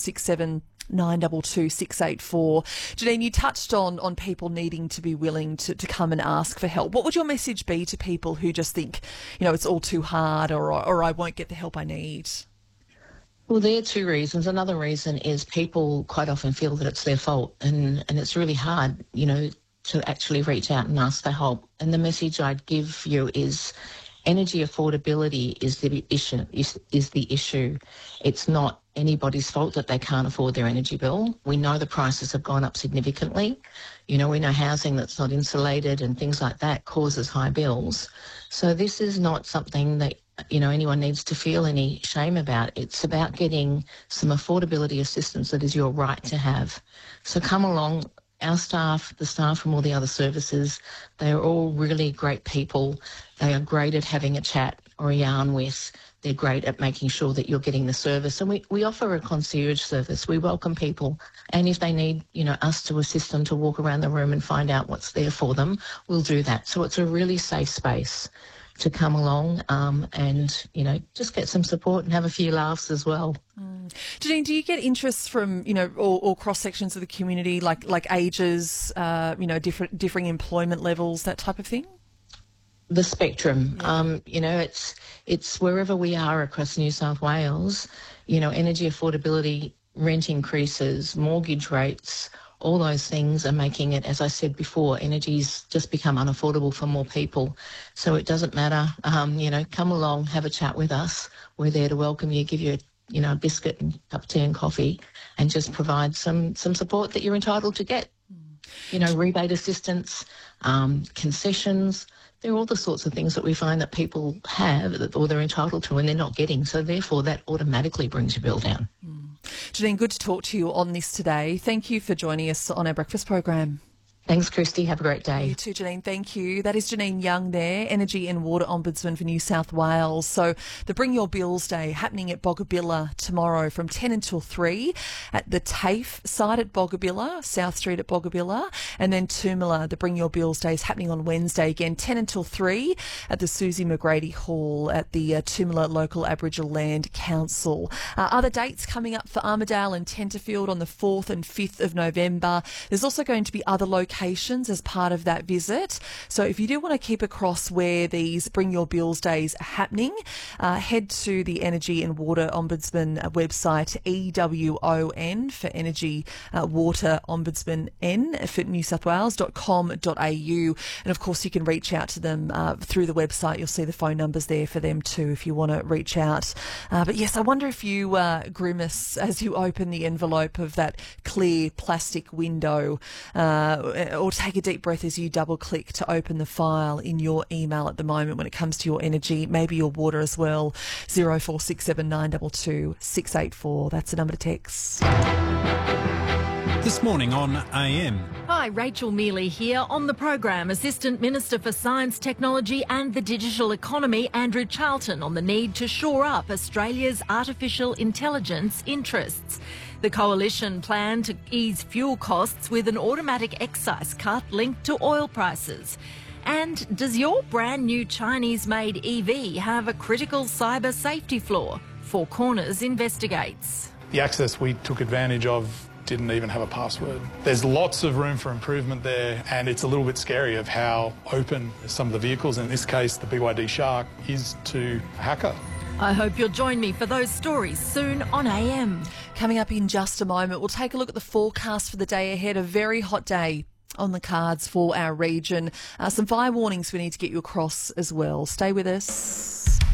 0467 922 684. Janine, you touched on people needing to be willing to come and ask for help. What would your message be to people who just think, it's all too hard or I won't get the help I need? Well, there are two reasons. Another reason is people quite often feel that it's their fault and it's really hard, to actually reach out and ask for help. And the message I'd give you is energy affordability is the issue. It's not anybody's fault that they can't afford their energy bill. We know the prices have gone up significantly. We know housing that's not insulated and things like that causes high bills. So this is not something that anyone needs to feel any shame about. It's about getting some affordability assistance that is your right to have. So come along. Our staff, the staff from all the other services, they are all really great people. They are great at having a chat or a yarn with. They're great at making sure that you're getting the service. And we offer a concierge service. We welcome people. And if they need, us to assist them to walk around the room and find out what's there for them, we'll do that. So it's a really safe space to come along and, just get some support and have a few laughs as well. Janine, do you get interest from, all cross-sections of the community, like ages, differing employment levels, that type of thing? The spectrum. Yeah. It's wherever we are across New South Wales, energy affordability, rent increases, mortgage rates, all those things are making it, as I said before, energy's just become unaffordable for more people. So it doesn't matter, come along, have a chat with us. We're there to welcome you, give you a biscuit and cup of tea and coffee and just provide some support that you're entitled to get. Rebate assistance, concessions. They're all the sorts of things that we find that people have or they're entitled to and they're not getting. So therefore that automatically brings your bill down. Janine, good to talk to you on this today. Thank you for joining us on our breakfast program. Thanks, Christy. Have a great day. You too, Janine. Thank you. That is Janine Young there, Energy and Water Ombudsman for New South Wales. So the Bring Your Bills Day happening at Boggabilla tomorrow from 10 until 3 at the TAFE site at Boggabilla, South Street at Boggabilla. And then Toomilla, the Bring Your Bills Day is happening on Wednesday again, 10 until 3 at the Susie McGrady Hall at the Toomilla Local Aboriginal Land Council. Other dates coming up for Armidale and Tenterfield on the 4th and 5th of November. There's also going to be other locations as part of that visit. So if you do want to keep across where these Bring Your Bills Days are happening, head to the Energy and Water Ombudsman website, EWON for Energy Water Ombudsman N for New South Wales.com.au. And of course you can reach out to them through the website. You'll see the phone numbers there for them too if you want to reach out. But yes, I wonder if you grimace as you open the envelope of that clear plastic window or take a deep breath as you double click to open the file in your email at the moment when it comes to your energy, maybe your water as well. 0467 922 684. That's the number to text. This morning on AM. Hi, Rachel Mealy here. On the program, Assistant Minister for Science, Technology and the Digital Economy, Andrew Charlton, on the need to shore up Australia's artificial intelligence interests. The coalition plan to ease fuel costs with an automatic excise cut linked to oil prices. And does your brand new Chinese-made EV have a critical cyber safety flaw? Four Corners investigates. The access we took advantage of didn't even have a password. There's lots of room for improvement there, and it's a little bit scary of how open some of the vehicles, in this case the BYD Shark, is to a hacker. I hope you'll join me for those stories soon on AM. Coming up in just a moment, we'll take a look at the forecast for the day ahead. A very hot day on the cards for our region. Some fire warnings we need to get you across as well. Stay with us.